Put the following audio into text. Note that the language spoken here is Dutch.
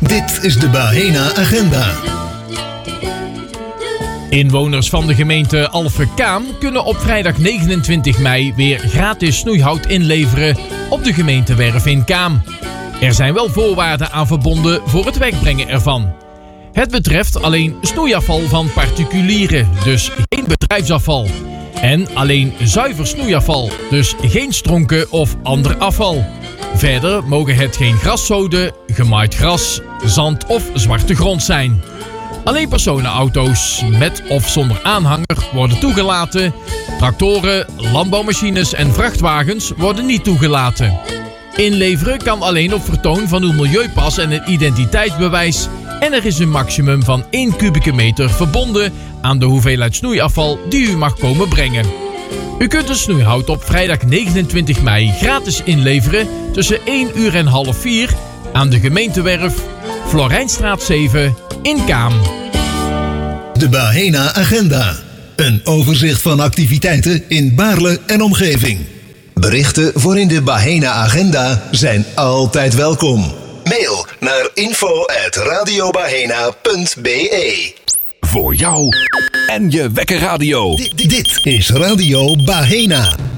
Dit is de Bahena Agenda. Inwoners van de gemeente Alphen-Kaam kunnen op vrijdag 29 mei weer gratis snoeihout inleveren op de gemeentewerf in Kaam. Er zijn wel voorwaarden aan verbonden voor het wegbrengen ervan. Het betreft alleen snoeiafval van particulieren, dus geen bedrijfsafval. En alleen zuiver snoeiafval, dus geen stronken of ander afval. Verder mogen het geen graszoden, gemaaid gras, zand of zwarte grond zijn. Alleen personenauto's met of zonder aanhanger worden toegelaten. Tractoren, landbouwmachines en vrachtwagens worden niet toegelaten. Inleveren kan alleen op vertoon van uw milieupas en een identiteitsbewijs. En er is een maximum van 1 kubieke meter verbonden aan de hoeveelheid snoeiafval die u mag komen brengen. U kunt de snoeihout op vrijdag 29 mei gratis inleveren tussen 1 uur en half 4 aan de gemeentewerf Florijnstraat 7 in Kaam. De Bahena Agenda. Een overzicht van activiteiten in Baarle en omgeving. Berichten voor in de Bahena Agenda zijn altijd welkom. Mail naar info@radiobahena.be. Voor jou en je wekkerradio. Dit is Radio Bahena.